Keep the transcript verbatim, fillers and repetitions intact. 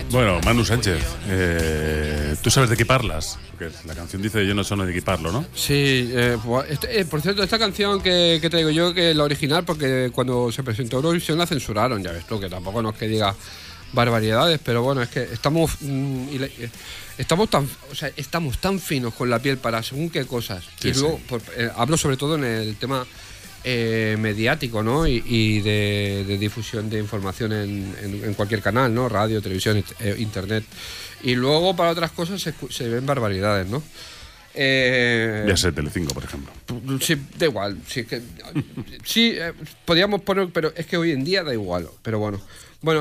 Bueno, Manu Sánchez, eh, ¿tú sabes de qué parlas? Porque la canción dice yo no sé de qué parlo, ¿no? Sí, eh, pues, este, eh, por cierto, esta canción que, que traigo yo, que es la original, porque cuando se presentó Eurovisión la censuraron, ya ves tú, que tampoco no es que diga barbaridades, pero bueno, es que estamos mm, y le, eh, estamos tan, o sea, estamos tan finos con la piel para según qué cosas. Sí, y luego sí. por, eh, hablo sobre todo en el tema eh, mediático, ¿no? Y, y de, de difusión de información en, en, en cualquier canal, ¿no? Radio, televisión, eh, internet. Y luego para otras cosas se, se ven barbaridades, ¿no? Eh, Ya sé, Telecinco, por ejemplo. Sí, da igual. Sí, que, sí eh, podríamos poner, pero es que hoy en día da igual. Pero bueno. Bueno,